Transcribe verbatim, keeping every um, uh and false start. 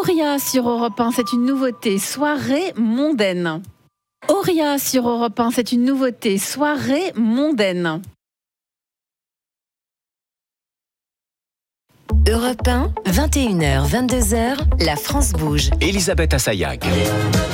Auria sur Europe un, c'est une nouveauté, soirée mondaine. Auria sur Europe un, c'est une nouveauté, soirée mondaine. Europe un, vingt et une heures, vingt-deux heures, la France bouge. Elisabeth Assayag.